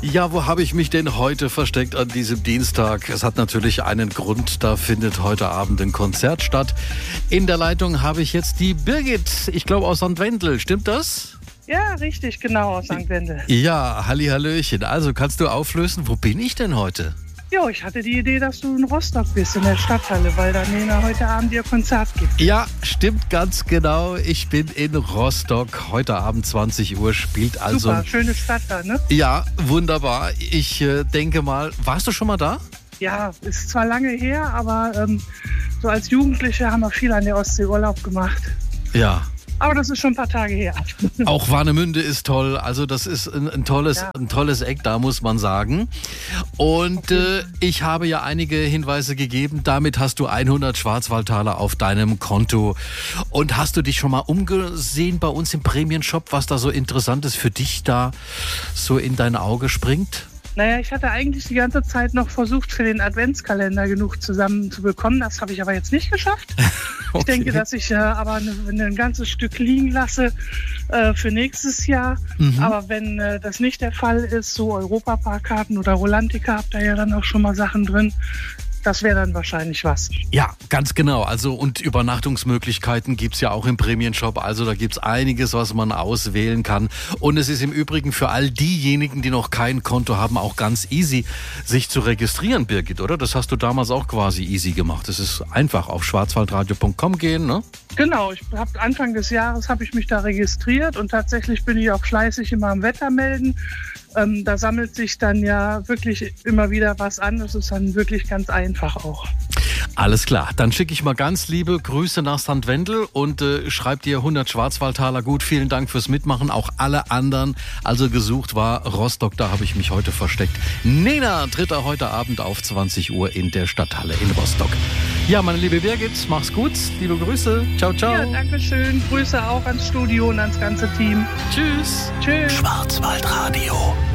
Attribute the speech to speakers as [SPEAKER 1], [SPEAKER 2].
[SPEAKER 1] Ja, wo habe ich mich denn heute versteckt an diesem Dienstag? Es hat natürlich einen Grund, da findet heute Abend ein Konzert statt. In der Leitung habe ich jetzt die Birgit, ich glaube aus St. Wendel, stimmt das?
[SPEAKER 2] Ja, richtig, genau, aus St. Wendel.
[SPEAKER 1] Ja, hallihallöchen. Also kannst du auflösen, wo bin ich denn heute?
[SPEAKER 2] Jo, ich hatte die Idee, dass du in Rostock bist, in der Stadthalle, weil da Nena heute Abend ihr Konzert gibt.
[SPEAKER 1] Ja, stimmt ganz genau. Ich bin in Rostock. Heute Abend 20 Uhr spielt also...
[SPEAKER 2] Super, schöne Stadt da, ne?
[SPEAKER 1] Ja, wunderbar. Ich denke mal, warst du schon mal da?
[SPEAKER 2] Ja, ist zwar lange her, aber so als Jugendliche haben wir viel an der Ostsee Urlaub gemacht.
[SPEAKER 1] Ja.
[SPEAKER 2] Aber das ist schon ein paar Tage her.
[SPEAKER 1] Auch Warnemünde ist toll. Also das ist ein tolles Eck, da muss man sagen. Und ich habe ja einige Hinweise gegeben. Damit hast du 100 Schwarzwaldtaler auf deinem Konto. Und hast du dich schon mal umgesehen bei uns im Prämienshop, was da so Interessantes für dich da so in dein Auge springt?
[SPEAKER 2] Naja, ich hatte eigentlich die ganze Zeit noch versucht, für den Adventskalender genug zusammen zu bekommen. Das habe ich aber jetzt nicht geschafft. Okay. Ich denke, dass ich aber ein ganzes Stück liegen lasse für nächstes Jahr. Mhm. Aber wenn das nicht der Fall ist, so Europaparkkarten oder Rolantica, habt ihr ja dann auch schon mal Sachen drin. Das wäre dann wahrscheinlich was.
[SPEAKER 1] Ja, ganz genau. Also und Übernachtungsmöglichkeiten gibt es ja auch im Prämienshop. Also da gibt es einiges, was man auswählen kann. Und es ist im Übrigen für all diejenigen, die noch kein Konto haben, auch ganz easy, sich zu registrieren, Birgit, oder? Das hast du damals auch quasi easy gemacht. Es ist einfach auf schwarzwaldradio.com gehen, ne?
[SPEAKER 2] Genau, Anfang des Jahres habe ich mich da registriert und tatsächlich bin ich auch fleißig immer am Wetter melden. Da sammelt sich dann ja wirklich immer wieder was an. Das ist dann wirklich ganz einfach auch.
[SPEAKER 1] Alles klar, dann schicke ich mal ganz liebe Grüße nach St. Wendel und schreib dir 100 Schwarzwaldtaler gut. Vielen Dank fürs Mitmachen, auch alle anderen. Also gesucht war Rostock, da habe ich mich heute versteckt. Nena tritt er heute Abend auf 20 Uhr in der Stadthalle in Rostock. Ja, meine liebe Birgit, mach's gut. Liebe Grüße. Ciao, ciao.
[SPEAKER 2] Ja, danke schön. Grüße auch ans Studio und ans ganze Team.
[SPEAKER 1] Tschüss.
[SPEAKER 2] Tschüss.
[SPEAKER 3] Schwarzwaldradio.